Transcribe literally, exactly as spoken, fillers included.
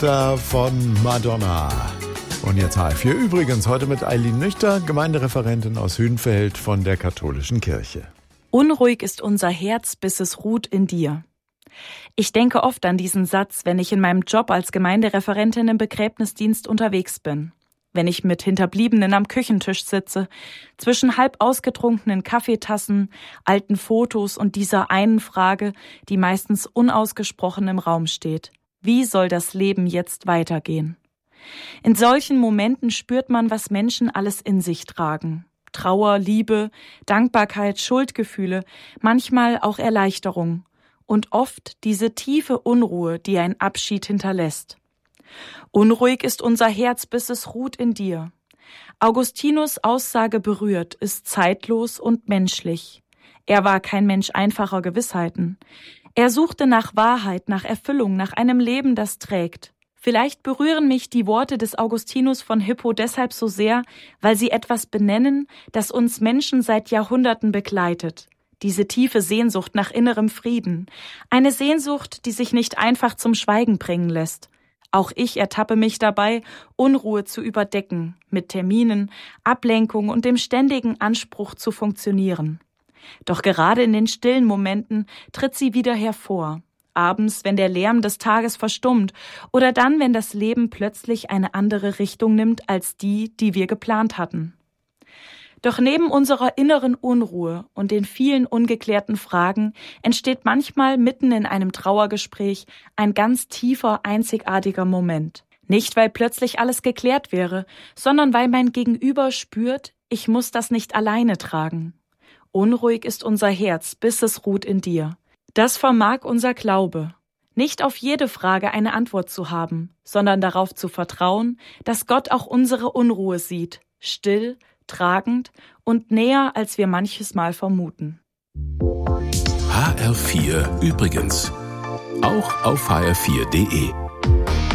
Da von Madonna. Und jetzt H F vier übrigens, heute mit Eileen Nüchter, Gemeindereferentin aus Hünfeld von der Katholischen Kirche. Unruhig ist unser Herz, bis es ruht in dir. Ich denke oft an diesen Satz, wenn ich in meinem Job als Gemeindereferentin im Begräbnisdienst unterwegs bin. Wenn ich mit Hinterbliebenen am Küchentisch sitze, zwischen halb ausgetrunkenen Kaffeetassen, alten Fotos und dieser einen Frage, die meistens unausgesprochen im Raum steht. Wie soll das Leben jetzt weitergehen? In solchen Momenten spürt man, was Menschen alles in sich tragen. Trauer, Liebe, Dankbarkeit, Schuldgefühle, manchmal auch Erleichterung und oft diese tiefe Unruhe, die ein Abschied hinterlässt. Unruhig ist unser Herz, bis es ruht in dir. Augustinus' Aussage berührt, ist zeitlos und menschlich. Er war kein Mensch einfacher Gewissheiten. Er suchte nach Wahrheit, nach Erfüllung, nach einem Leben, das trägt. Vielleicht berühren mich die Worte des Augustinus von Hippo deshalb so sehr, weil sie etwas benennen, das uns Menschen seit Jahrhunderten begleitet. Diese tiefe Sehnsucht nach innerem Frieden. Eine Sehnsucht, die sich nicht einfach zum Schweigen bringen lässt. Auch ich ertappe mich dabei, Unruhe zu überdecken, mit Terminen, Ablenkung und dem ständigen Anspruch zu funktionieren. Doch gerade in den stillen Momenten tritt sie wieder hervor. Abends, wenn der Lärm des Tages verstummt oder dann, wenn das Leben plötzlich eine andere Richtung nimmt als die, die wir geplant hatten. Doch neben unserer inneren Unruhe und den vielen ungeklärten Fragen entsteht manchmal mitten in einem Trauergespräch ein ganz tiefer, einzigartiger Moment. Nicht, weil plötzlich alles geklärt wäre, sondern weil mein Gegenüber spürt, ich muss das nicht alleine tragen. Unruhig ist unser Herz, bis es ruht in dir. Das vermag unser Glaube. Nicht auf jede Frage eine Antwort zu haben, sondern darauf zu vertrauen, dass Gott auch unsere Unruhe sieht, still, tragend und näher, als wir manches Mal vermuten. H R vier übrigens. Auch auf h r vier punkt d e.